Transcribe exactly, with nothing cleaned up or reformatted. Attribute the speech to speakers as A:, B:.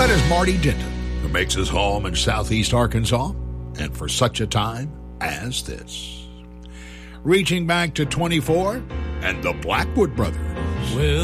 A: That is Marty Denton, who makes his home in southeast Arkansas, and for such a time as this. Reaching back to twenty-four, and the Blackwood Brothers.
B: Well,